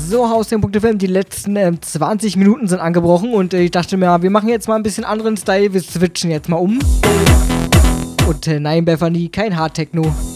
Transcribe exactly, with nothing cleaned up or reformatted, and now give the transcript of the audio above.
So, Haustime.fm, die letzten ähm, zwanzig Minuten sind angebrochen und äh, ich dachte mir, wir machen jetzt mal ein bisschen anderen Style, wir switchen jetzt mal um. Und äh, nein, Bethany, kein Hard-Techno.